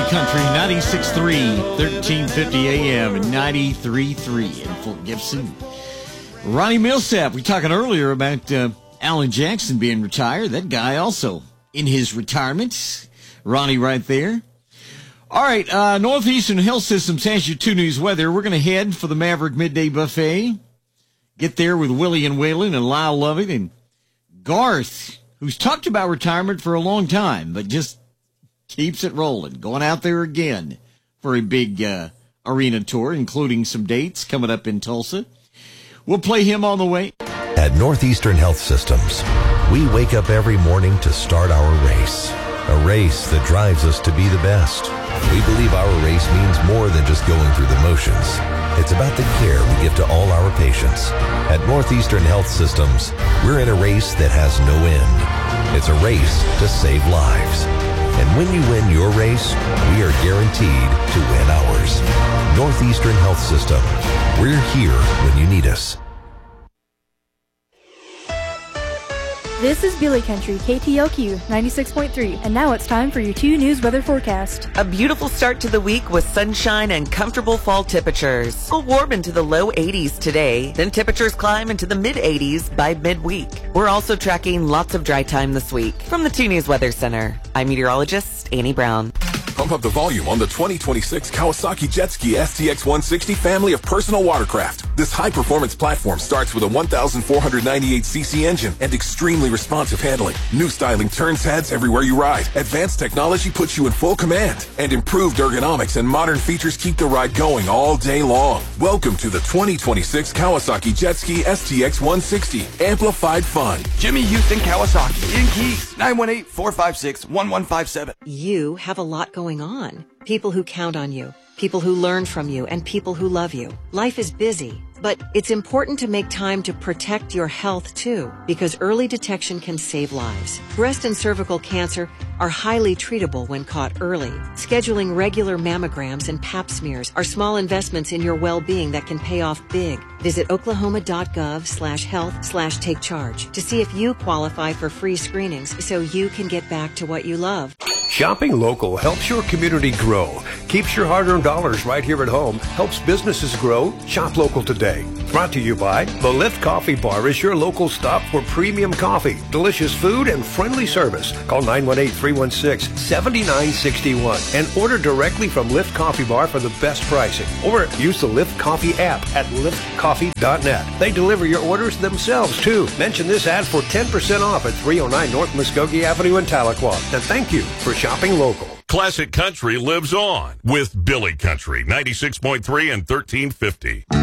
Country 96.3, 1350 AM, and 93.3 in Fort Gibson. Ronnie Millsap, we were talking earlier about Alan Jackson being retired. That guy also in his retirement. Ronnie right there. All right, Northeastern Health Systems has your 2 News weather. We're going to head for the Maverick Midday Buffet. Get there with Willie and Waylon and Lyle Lovett and Garth, who's talked about retirement for a long time, but just keeps it rolling. Going out there again for a big arena tour, including some dates coming up in Tulsa. We'll play him on the way. At Northeastern Health Systems, we wake up every morning to start our race. A race that drives us to be the best. We believe our race means more than just going through the motions. It's about the care we give to all our patients. At Northeastern Health Systems, we're in a race that has no end. It's a race to save lives. And when you win your race, we are guaranteed to win ours. Northeastern Health System. We're here when you need us. This is Billy Country, KTLQ 96.3, and now it's time for your 2 News weather forecast. A beautiful start to the week with sunshine and comfortable fall temperatures. We'll warm into the low 80s today, then temperatures climb into the mid-80s by midweek. We're also tracking lots of dry time this week. From the 2 News Weather Center, I'm meteorologist Annie Brown. Pump up the volume on the 2026 Kawasaki Jet Ski STX 160 family of personal watercraft. This high-performance platform starts with a 1,498cc engine and extremely responsive handling. New styling turns heads everywhere you ride. Advanced technology puts you in full command. And improved ergonomics and modern features keep the ride going all day long. Welcome to the 2026 Kawasaki Jet Ski STX 160. Amplified fun. Jimmy Houston Kawasaki in Keys, 918-456-1157. You have a lot going on. People who count on you, people who learn from you, and people who love you. Life is busy, but it's important to make time to protect your health too, because early detection can save lives. Breast and cervical cancer are highly treatable when caught early. Scheduling regular mammograms and pap smears are small investments in your well-being that can pay off big. Visit oklahoma.gov/health/take charge to see if you qualify for free screenings so you can get back to what you love. Shopping local helps your community grow, keeps your hard-earned dollars right here at home, helps businesses grow. Shop local today. Brought to you by The Lift Coffee Bar is your local stop for premium coffee, delicious food, and friendly service. Call 918-316-7961 and order directly from Lift Coffee Bar for the best pricing. Or use the Lift Coffee app at liftcoffee.net. They deliver your orders themselves, too. Mention this ad for 10% off at 309 North Muskogee Avenue in Tahlequah. And thank you for shopping local. Classic Country lives on with Billy Country, 96.3 and 1350.